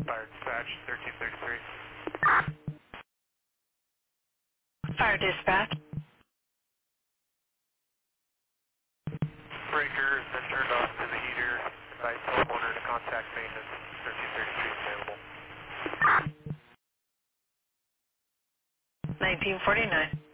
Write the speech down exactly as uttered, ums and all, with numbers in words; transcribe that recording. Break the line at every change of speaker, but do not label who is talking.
Fire dispatch, thirteen thirty-three.
Fire dispatch.
Breaker has been turned off to the heater. Advise homeowner to contact maintenance. thirteen thirty-three is available.
nineteen forty-nine.